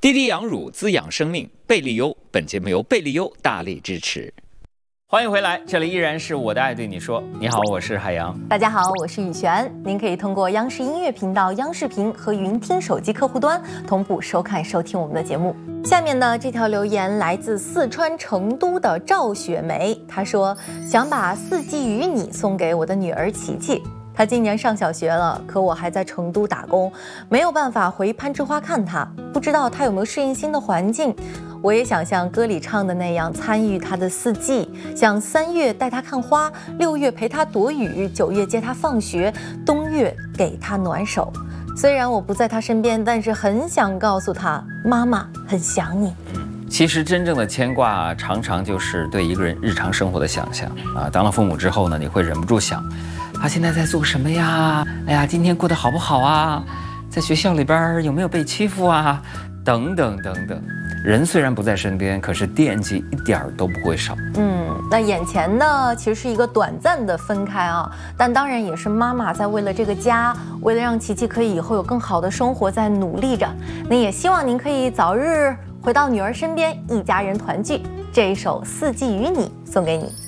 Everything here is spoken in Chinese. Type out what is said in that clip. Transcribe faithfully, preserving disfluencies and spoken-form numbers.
滴滴养乳滋养生命，贝利优。本节目由贝利优大力支持。欢迎回来，这里依然是我的爱对你说。你好，我是海洋。 大家好，我是雨璇。您可以通过央视音乐频道、央视频和云听手机客户端同步收看收听我们的节目。下面呢，这条留言来自四川成都的赵雪梅，她说想把《四季与你》送给我的女儿琪琪。她今年上小学了，可我还在成都打工，没有办法回攀枝花看她，不知道她有没有适应新的环境。我也想像歌里唱的那样参与她的四季，像三月带她看花，六月陪她躲雨，九月接她放学，冬月给她暖手。虽然我不在她身边，但是很想告诉她，妈妈很想你。 其实真正的牵挂，常常就是对一个人日常生活的想象啊。当了父母之后呢，你会忍不住想，他现在在做什么呀？哎呀，今天过得好不好啊？在学校里边有没有被欺负啊？等等等等。人虽然不在身边，可是惦记一点都不会少。 嗯，那眼前呢，其实是一个短暂的分开啊，但当然也是妈妈在为了这个家，为了让琪琪可以以后有更好的生活，在努力着。那也希望您可以早日回到女儿身边，一家人团聚。这一首《四季与你》送给你。